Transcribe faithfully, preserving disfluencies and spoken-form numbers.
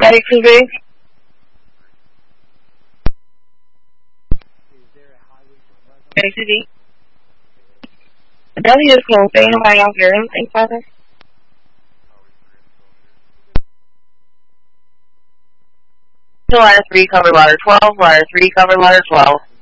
Ready to be? Ready to be? W is closed. Ain't nobody out there. Anything further? Ladder three, cover ladder twelve. Ladder three, cover ladder twelve.